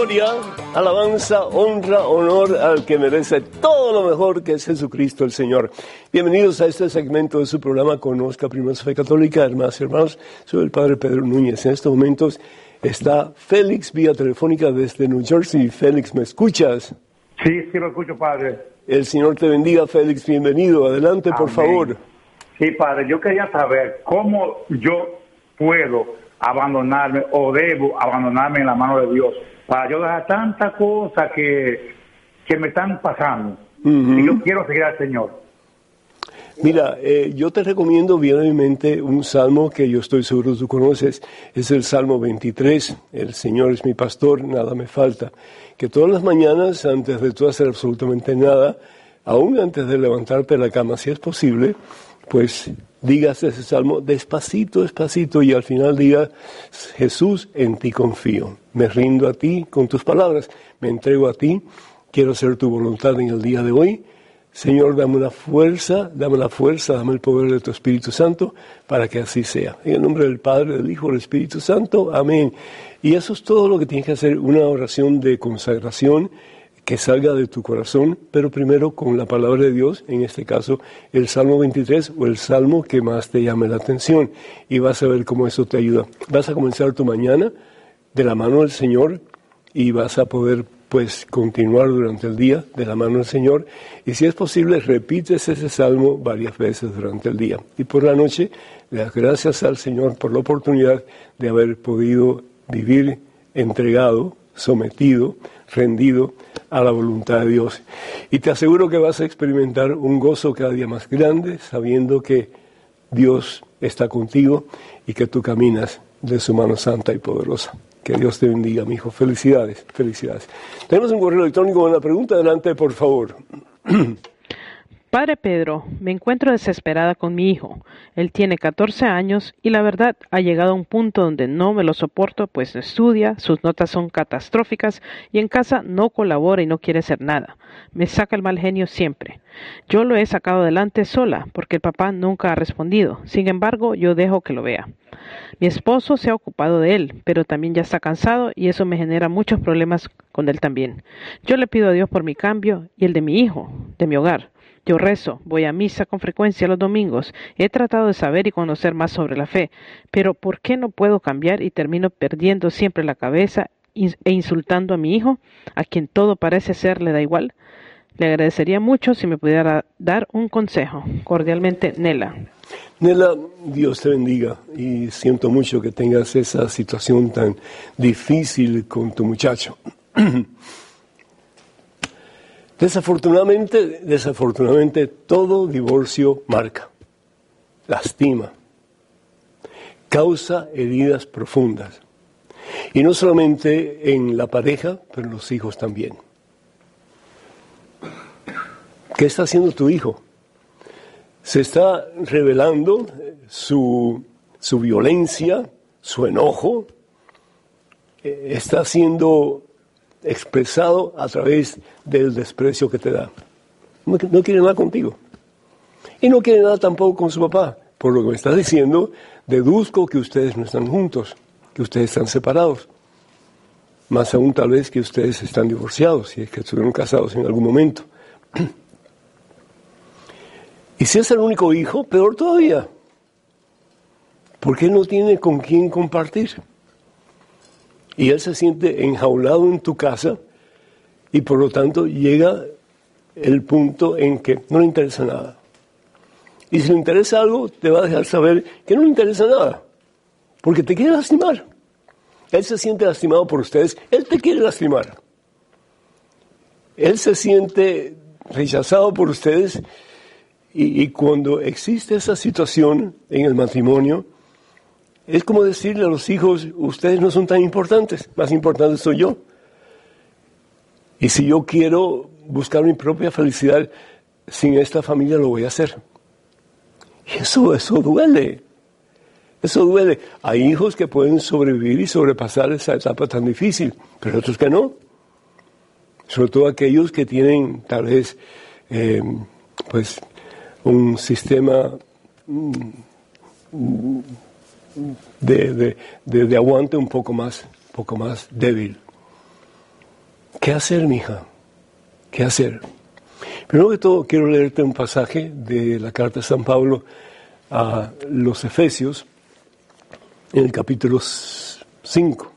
gloria, alabanza, honra, honor al que merece todo lo mejor, que es Jesucristo el Señor. Bienvenidos a este segmento de su programa Conozca Primero su Fe Católica. Hermanas y hermanos, soy el Padre Pedro Núñez. En estos momentos está Félix vía telefónica desde New Jersey. Félix, ¿me escuchas? Sí, lo escucho, Padre. El Señor te bendiga, Félix. Bienvenido. Adelante, por favor. Sí, Padre, yo quería saber cómo yo puedo abandonarme o debo abandonarme en la mano de Dios para yo dejar tantas cosas que me están pasando. Y yo quiero seguir al Señor. Mira, yo te recomiendo brevemente un salmo que yo estoy seguro tú conoces. Es el Salmo 23. El Señor es mi pastor, nada me falta. Que todas las mañanas, antes de tú hacer absolutamente nada, aún antes de levantarte de la cama, si es posible, pues digas ese salmo despacito, despacito, y al final digas: Jesús, en ti confío. Me rindo a ti con tus palabras, me entrego a ti, quiero hacer tu voluntad en el día de hoy. Señor, dame la fuerza, dame el poder de tu Espíritu Santo para que así sea. En el nombre del Padre, del Hijo, del Espíritu Santo. Amén. Y eso es todo lo que tienes que hacer, una oración de consagración que salga de tu corazón, pero primero con la palabra de Dios, en este caso el Salmo 23 o el Salmo que más te llame la atención. Y vas a ver cómo eso te ayuda. Vas a comenzar tu mañana de la mano del Señor y vas a poder pues continuar durante el día de la mano del Señor, y si es posible repites ese salmo varias veces durante el día, y por la noche le das gracias al Señor por la oportunidad de haber podido vivir entregado, sometido, rendido a la voluntad de Dios. Y te aseguro que vas a experimentar un gozo cada día más grande, sabiendo que Dios está contigo y que tú caminas de su mano santa y poderosa. Que Dios te bendiga, mi hijo. Felicidades, felicidades. Tenemos un correo electrónico con la pregunta. Adelante, por favor. Padre Pedro, me encuentro desesperada con mi hijo. Él tiene 14 años y la verdad ha llegado a un punto donde no me lo soporto, pues no estudia, sus notas son catastróficas y en casa no colabora y no quiere hacer nada. Me saca el mal genio siempre. Yo lo he sacado adelante sola porque el papá nunca ha respondido. Sin embargo, yo dejo que lo vea. Mi esposo se ha ocupado de él, pero también ya está cansado y eso me genera muchos problemas con él también. Yo le pido a Dios por mi cambio y el de mi hijo, de mi hogar. Yo rezo, voy a misa con frecuencia los domingos, he tratado de saber y conocer más sobre la fe, pero ¿por qué no puedo cambiar y termino perdiendo siempre la cabeza e insultando a mi hijo, a quien todo parece ser le da igual? Le agradecería mucho si me pudiera dar un consejo. Cordialmente, Nela. Nela, Dios te bendiga, y siento mucho que tengas esa situación tan difícil con tu muchacho. Desafortunadamente, todo divorcio marca, lastima, causa heridas profundas. Y no solamente en la pareja, pero en los hijos también. ¿Qué está haciendo tu hijo? Se está revelando su violencia, su enojo, está siendo expresado a través del desprecio que te da. No quiere nada contigo. Y no quiere nada tampoco con su papá. Por lo que me estás diciendo, deduzco que ustedes no están juntos, que ustedes están separados. Más aún tal vez que ustedes están divorciados, si es que estuvieron casados en algún momento. Y si es el único hijo, peor todavía. Porque él no tiene con quién compartir. Y él se siente enjaulado en tu casa y por lo tanto llega el punto en que no le interesa nada. Y si le interesa algo, te va a dejar saber que no le interesa nada, porque te quiere lastimar. Él se siente lastimado por ustedes, él te quiere lastimar. Él se siente rechazado por ustedes y cuando existe esa situación en el matrimonio, es como decirle a los hijos: ustedes no son tan importantes, más importante soy yo. Y si yo quiero buscar mi propia felicidad sin esta familia, lo voy a hacer. Y eso duele. Eso duele. Hay hijos que pueden sobrevivir y sobrepasar esa etapa tan difícil, pero otros que no. Sobre todo aquellos que tienen tal vez pues un sistema de aguante un poco más débil. ¿Qué hacer, mija? ¿Qué hacer? Primero que todo, quiero leerte un pasaje de la carta de San Pablo a los Efesios, en el capítulo 5.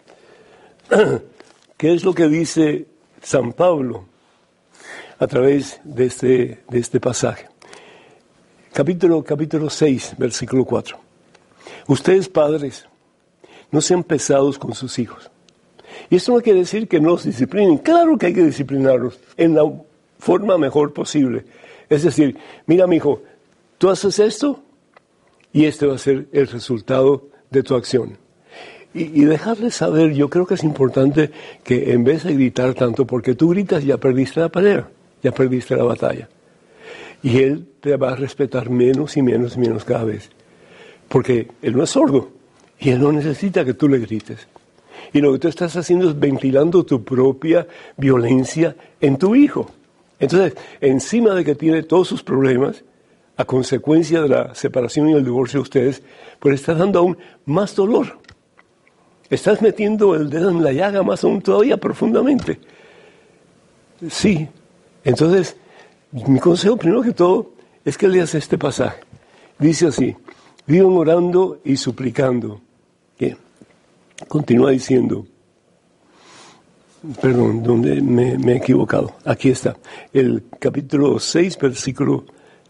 ¿Qué es lo que dice San Pablo a través de este pasaje? Capítulo 6, versículo 4. Ustedes, padres, no sean pesados con sus hijos. Y esto no quiere decir que no los disciplinen. Claro que hay que disciplinarlos en la forma mejor posible. Es decir, mira, mijo, tú haces esto y este va a ser el resultado de tu acción. Y dejarles saber, yo creo que es importante que en vez de gritar tanto, porque tú gritas, ya perdiste la pelea, ya perdiste la batalla. Y él te va a respetar menos y menos y menos cada vez. Porque él no es sordo y él no necesita que tú le grites. Y lo que tú estás haciendo es ventilando tu propia violencia en tu hijo. Entonces, encima de que tiene todos sus problemas, a consecuencia de la separación y el divorcio de ustedes, pues estás dando aún más dolor. Estás metiendo el dedo en la llaga más aún todavía profundamente. Sí. Entonces, mi consejo primero que todo es que leas este pasaje. Dice así: vivan orando y suplicando. ¿Qué? Continúa diciendo, perdón, donde me he equivocado. Aquí está, el capítulo 6, versículo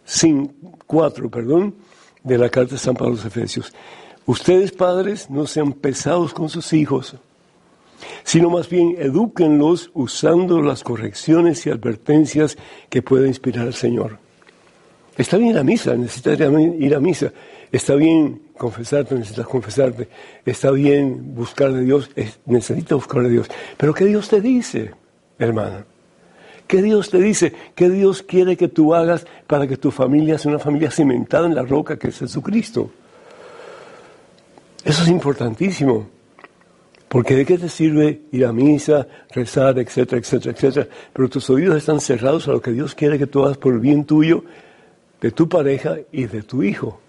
4, de la carta de San Pablo a los Efesios. Ustedes, padres, no sean pesados con sus hijos, sino más bien edúquenlos usando las correcciones y advertencias que pueda inspirar el Señor. Está bien ir a misa, necesitas ir a misa. Está bien confesarte, necesitas confesarte. Está bien buscar de Dios, necesitas buscar de Dios. Pero ¿qué Dios te dice, hermana? ¿Qué Dios te dice? ¿Qué Dios quiere que tú hagas para que tu familia sea una familia cimentada en la roca que es Jesucristo? Eso es importantísimo. Porque ¿de qué te sirve ir a misa, rezar, etcétera, etcétera, etcétera? Pero tus oídos están cerrados a lo que Dios quiere que tú hagas por el bien tuyo, de tu pareja y de tu hijo.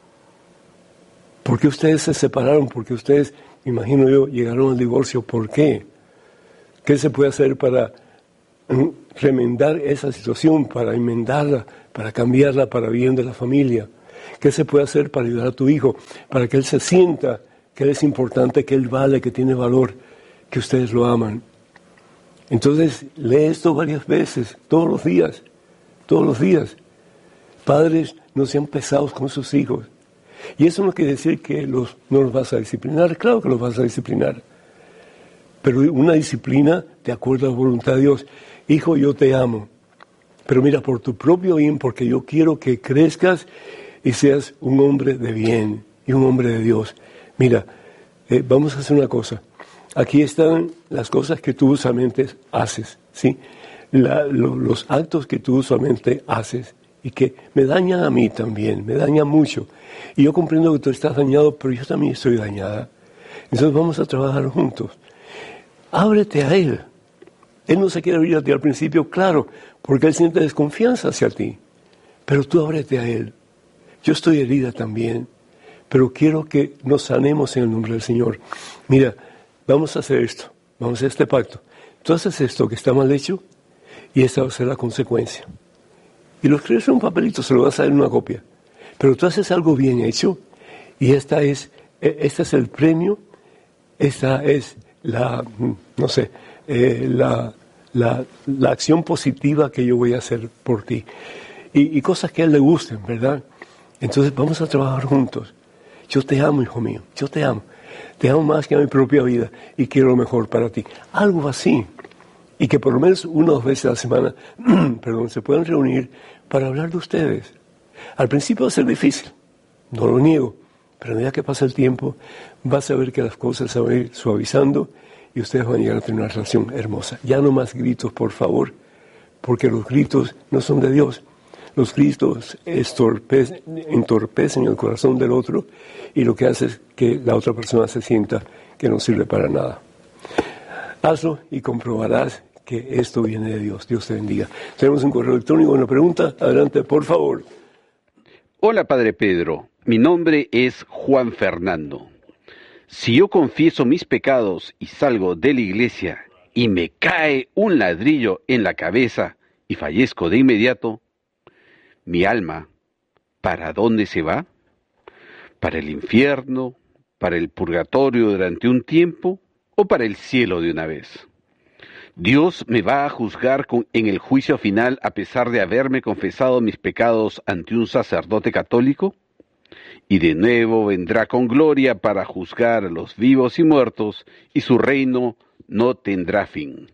¿Por qué ustedes se separaron? ¿Por qué ustedes, imagino yo, llegaron al divorcio? ¿Por qué? ¿Qué se puede hacer para remendar esa situación, para enmendarla, para cambiarla para bien de la familia? ¿Qué se puede hacer para ayudar a tu hijo? Para que él se sienta que él es importante, que él vale, que tiene valor, que ustedes lo aman. Entonces, lee esto varias veces, todos los días, todos los días. Padres, no sean pesados con sus hijos. Y eso no quiere decir que no los vas a disciplinar. Claro que los vas a disciplinar. Pero una disciplina de acuerdo a la voluntad de Dios. Hijo, yo te amo. Pero mira, por tu propio bien, porque yo quiero que crezcas y seas un hombre de bien y un hombre de Dios. Mira, vamos a hacer una cosa. Aquí están las cosas que tú usualmente haces, ¿sí? Los actos que tú usualmente haces y que me dañan a mí también, me dañan mucho. Y yo comprendo que tú estás dañado, pero yo también estoy dañada. Entonces vamos a trabajar juntos. Ábrete a Él. Él no se quiere abrir a ti al principio, claro, porque Él siente desconfianza hacia ti. Pero tú ábrete a Él. Yo estoy herida también, pero quiero que nos sanemos en el nombre del Señor. Mira, vamos a hacer esto, vamos a hacer este pacto. Tú haces esto que está mal hecho y esa va a ser la consecuencia. Y lo escribes en un papelito, se lo vas a dar en una copia. Pero tú haces algo bien hecho y este es el premio, esta es la acción positiva que yo voy a hacer por ti. Y cosas que a él le gusten, ¿verdad? Entonces vamos a trabajar juntos. Yo te amo, hijo mío, yo te amo. Te amo más que a mi propia vida y quiero lo mejor para ti. Algo así. Y que por lo menos 1 o 2 veces a la semana, se puedan reunir para hablar de ustedes. Al principio va a ser difícil, no lo niego, pero a medida que pasa el tiempo, vas a ver que las cosas se van a ir suavizando y ustedes van a llegar a tener una relación hermosa. Ya no más gritos, por favor, porque los gritos no son de Dios. Los gritos entorpecen el corazón del otro y lo que hace es que la otra persona se sienta que no sirve para nada. Hazlo y comprobarás que esto viene de Dios. Dios te bendiga. Tenemos un correo electrónico, una pregunta. Adelante, por favor. Hola, Padre Pedro. Mi nombre es Juan Fernando. Si yo confieso mis pecados y salgo de la iglesia y me cae un ladrillo en la cabeza y fallezco de inmediato, mi alma, ¿para dónde se va? ¿Para el infierno? ¿Para el purgatorio durante un tiempo? ¿O para el cielo de una vez? ¿Dios me va a juzgar en el juicio final a pesar de haberme confesado mis pecados ante un sacerdote católico? Y de nuevo vendrá con gloria para juzgar a los vivos y muertos, y su reino no tendrá fin.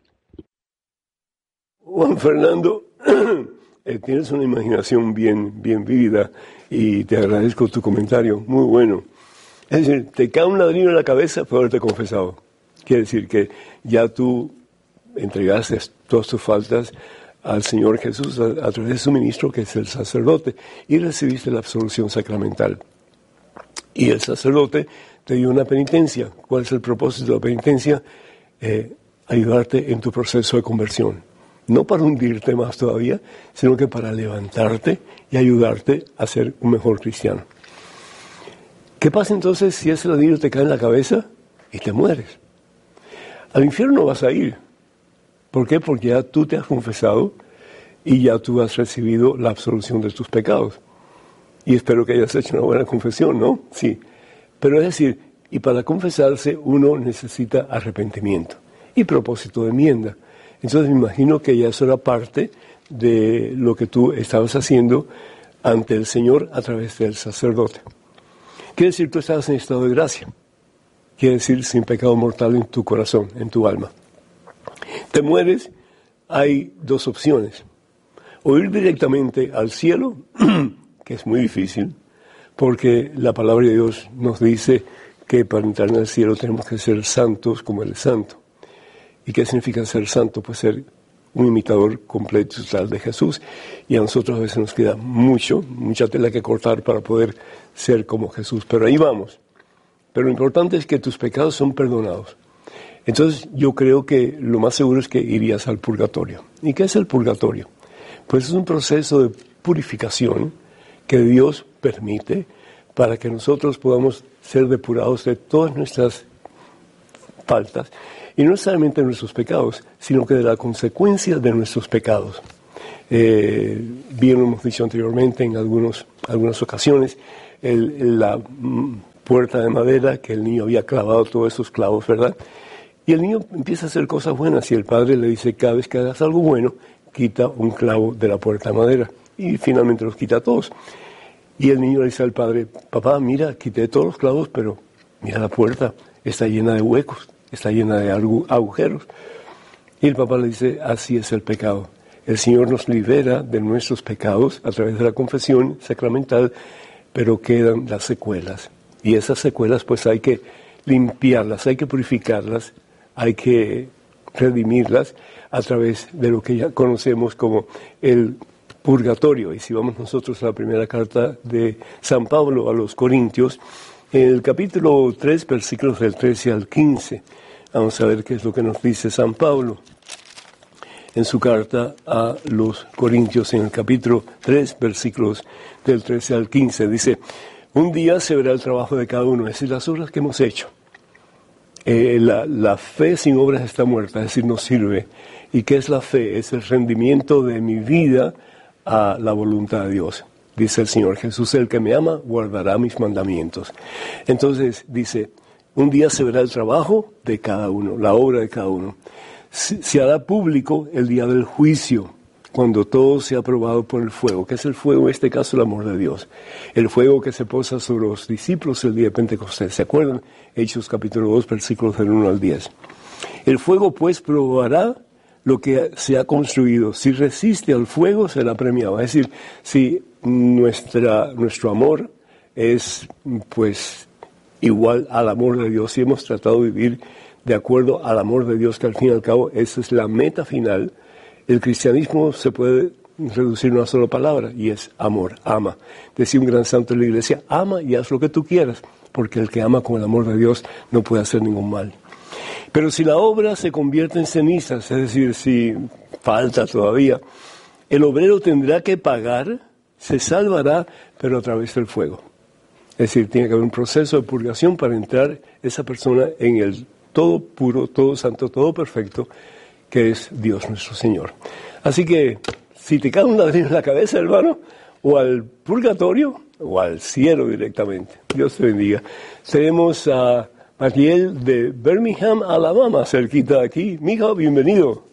Juan Fernando, tienes una imaginación bien vívida y te agradezco tu comentario, muy bueno. Es decir, te cae un ladrillo en la cabeza por haberte confesado. Quiere decir que ya tú entregaste todas tus faltas al Señor Jesús a través de su ministro, que es el sacerdote, y recibiste la absolución sacramental. Y el sacerdote te dio una penitencia. ¿Cuál es el propósito de la penitencia? Ayudarte en tu proceso de conversión. No para hundirte más todavía, sino que para levantarte y ayudarte a ser un mejor cristiano. ¿Qué pasa entonces si ese ladrillo te cae en la cabeza y te mueres? Al infierno no vas a ir. ¿Por qué? Porque ya tú te has confesado y ya tú has recibido la absolución de tus pecados. Y espero que hayas hecho una buena confesión, ¿no? Sí. Pero es decir, y para confesarse uno necesita arrepentimiento y propósito de enmienda. Entonces me imagino que ya eso era parte de lo que tú estabas haciendo ante el Señor a través del sacerdote. Quiere decir, tú estabas en estado de gracia. Quiere decir, sin pecado mortal en tu corazón, en tu alma. Te mueres, hay dos opciones. O ir directamente al cielo, que es muy difícil, porque la palabra de Dios nos dice que para entrar en el cielo tenemos que ser santos como Él es santo. ¿Y qué significa ser santo? Pues ser un imitador completo y total de Jesús. Y a nosotros a veces nos queda mucha tela que cortar para poder ser como Jesús. Pero ahí vamos. Pero lo importante es que tus pecados son perdonados. Entonces yo creo que lo más seguro es que irías al purgatorio. ¿Y qué es el purgatorio? Pues es un proceso de purificación que Dios permite para que nosotros podamos ser depurados de todas nuestras faltas, y no necesariamente de nuestros pecados, sino que de la consecuencia de nuestros pecados. Bien lo hemos dicho anteriormente en algunas ocasiones, la puerta de madera que el niño había clavado todos esos clavos, ¿verdad? Y el niño empieza a hacer cosas buenas y el padre le dice, cada vez que hagas algo bueno, quita un clavo de la puerta de madera. Y finalmente los quita todos. Y el niño le dice al padre, papá, mira, quité todos los clavos, pero mira la puerta, está llena de huecos, está llena de agujeros. Y el papá le dice, así es el pecado. El Señor nos libera de nuestros pecados a través de la confesión sacramental, pero quedan las secuelas. Y esas secuelas pues hay que limpiarlas, hay que purificarlas, hay que redimirlas a través de lo que ya conocemos como el purgatorio. Y si vamos nosotros a la primera carta de San Pablo a los Corintios, en el capítulo 3, versículos del 13 al 15, vamos a ver qué es lo que nos dice San Pablo en su carta a los Corintios, en el capítulo 3, versículos del 13 al 15. Dice, un día se verá el trabajo de cada uno, es decir, las obras que hemos hecho. La fe sin obras está muerta, es decir, no sirve. ¿Y qué es la fe? Es el rendimiento de mi vida a la voluntad de Dios. Dice el Señor Jesús, el que me ama guardará mis mandamientos. Entonces dice, un día se verá el trabajo de cada uno, la obra de cada uno. Se hará público el día del juicio, cuando todo sea probado por el fuego. ¿Qué es el fuego? En este caso, el amor de Dios. El fuego que se posa sobre los discípulos el día de Pentecostés. ¿Se acuerdan? Hechos capítulo 2, versículos del 1 al 10. El fuego, pues, probará lo que se ha construido. Si resiste al fuego, será premiado. Es decir, si nuestro amor es, pues, igual al amor de Dios, si hemos tratado de vivir de acuerdo al amor de Dios, que al fin y al cabo esa es la meta final. El cristianismo se puede reducir a una sola palabra y es amor, ama. Decía un gran santo de la iglesia, ama y haz lo que tú quieras, porque el que ama con el amor de Dios no puede hacer ningún mal. Pero si la obra se convierte en cenizas, es decir, si falta todavía, el obrero tendrá que pagar, se salvará, pero a través del fuego. Es decir, tiene que haber un proceso de purgación para entrar esa persona en el todo puro, todo santo, todo perfecto, que es Dios nuestro Señor. Así que, si te cae un ladrillo en la cabeza, hermano, o al purgatorio, o al cielo directamente. Dios te bendiga. Tenemos a Mariel de Birmingham, Alabama, cerquita de aquí. Mijo, bienvenido.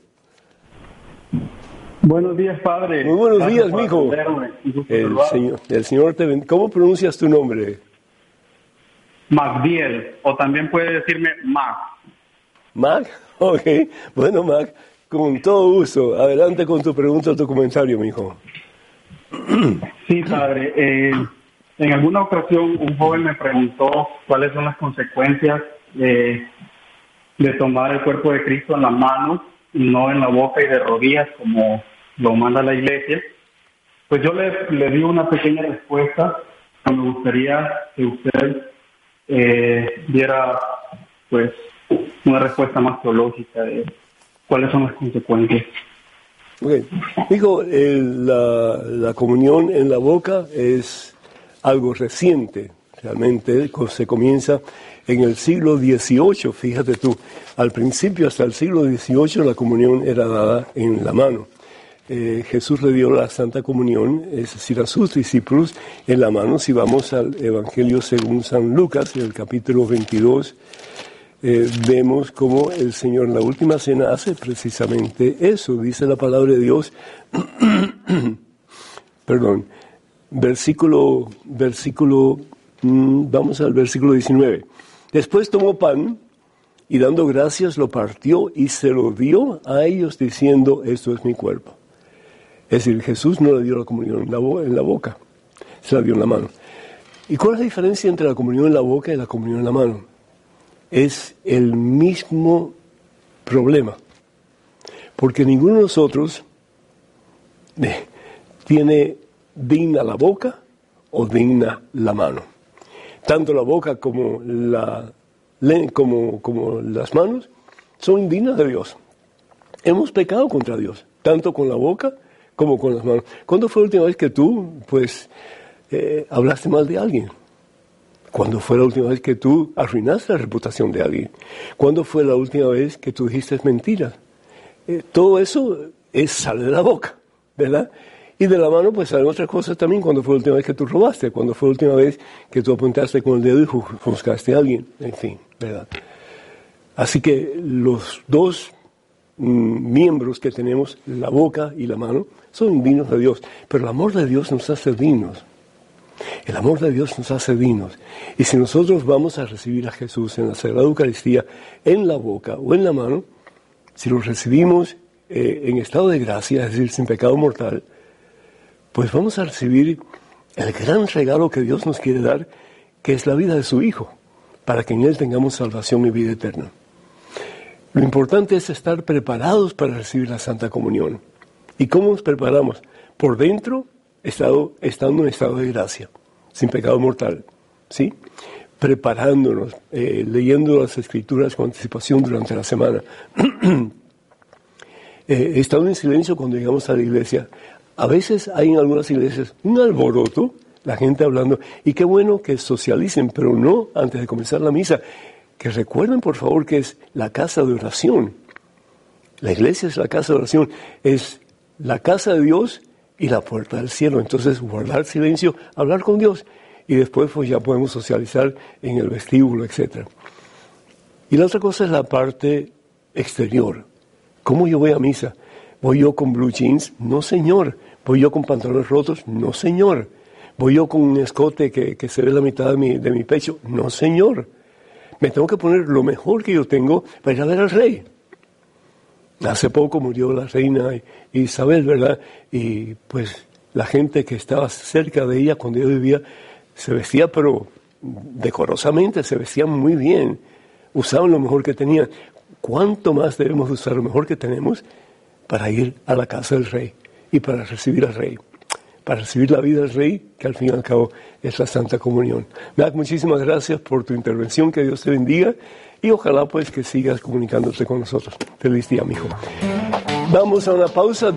Buenos días, padre. Muy buenos días, mijo. El Señor te bendiga. ¿Cómo pronuncias tu nombre? Magdiel, o también puede decirme Mac. Mac, ok. Bueno, Mac, con todo gusto. Adelante con tu pregunta o tu comentario, mijo. Sí, padre. En alguna ocasión un joven me preguntó cuáles son las consecuencias de tomar el cuerpo de Cristo en las manos y no en la boca y de rodillas como lo manda la iglesia. Pues yo le di una pequeña respuesta. Me gustaría que usted diera pues una respuesta más teológica de cuáles son las consecuencias. Okay. Digo, la comunión en la boca es algo reciente, realmente se comienza en el siglo XVIII, fíjate tú, al principio hasta el siglo XVIII la comunión era dada en la mano. Jesús le dio la Santa Comunión, es decir, a sus discípulos en la mano. Si vamos al Evangelio según San Lucas, en el capítulo 22, vemos cómo el Señor en la última cena hace precisamente eso. Dice la palabra de Dios, perdón, vamos al versículo 19. Después tomó pan y dando gracias lo partió y se lo dio a ellos diciendo, esto es mi cuerpo. Es decir, Jesús no le dio la comunión en la boca, se la dio en la mano. ¿Y cuál es la diferencia entre la comunión en la boca y la comunión en la mano? Es el mismo problema, porque ninguno de nosotros tiene digna la boca o digna la mano. Tanto la boca como las manos son indignas de Dios. Hemos pecado contra Dios, tanto con la boca como con las manos. ¿Cuándo fue la última vez que tú, hablaste mal de alguien? ¿Cuándo fue la última vez que tú arruinaste la reputación de alguien? ¿Cuándo fue la última vez que tú dijiste mentiras? Todo eso sale de la boca, ¿verdad? Y de la mano pues salen otras cosas también. ¿Cuándo fue la última vez que tú robaste? ¿Cuándo fue la última vez que tú apuntaste con el dedo y juzgaste a alguien? En fin, ¿verdad? Así que los dos miembros que tenemos, la boca y la mano, son indignos de Dios. Pero el amor de Dios nos hace dignos. El amor de Dios nos hace dignos. Y si nosotros vamos a recibir a Jesús en la Sagrada Eucaristía, en la boca o en la mano, si lo recibimos en estado de gracia, es decir, sin pecado mortal, pues vamos a recibir el gran regalo que Dios nos quiere dar, que es la vida de su Hijo, para que en Él tengamos salvación y vida eterna. Lo importante es estar preparados para recibir la Santa Comunión. ¿Y cómo nos preparamos? Por dentro, estando en estado de gracia, sin pecado mortal, ¿sí? Preparándonos, leyendo las Escrituras con anticipación durante la semana. Estando en silencio cuando llegamos a la iglesia. A veces hay en algunas iglesias un alboroto, la gente hablando, y qué bueno que socialicen, pero no antes de comenzar la misa. Que recuerden, por favor, que es la casa de oración. La iglesia es la casa de oración, es la casa de Dios y la puerta del cielo. Entonces, guardar silencio, hablar con Dios, y después pues ya podemos socializar en el vestíbulo, etc. Y la otra cosa es la parte exterior. ¿Cómo yo voy a misa? ¿Voy yo con blue jeans? No, señor. ¿Voy yo con pantalones rotos? No, señor. ¿Voy yo con un escote que se ve la mitad de mi pecho? No, señor. Me tengo que poner lo mejor que yo tengo para ir a ver al rey. Hace poco murió la reina Isabel, ¿verdad? Y pues la gente que estaba cerca de ella cuando ella vivía se vestía, pero decorosamente, se vestían muy bien. Usaban lo mejor que tenían. ¿Cuánto más debemos usar lo mejor que tenemos para ir a la casa del rey y para recibir al rey? Para recibir la vida del rey, que al fin y al cabo es la Santa Comunión. Mac, muchísimas gracias por tu intervención, que Dios te bendiga y ojalá pues que sigas comunicándote con nosotros. Feliz día, mijo. Vamos a una pausa,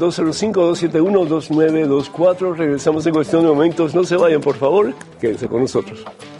205-271-2924, regresamos en cuestión de momentos, no se vayan por favor, quédense con nosotros.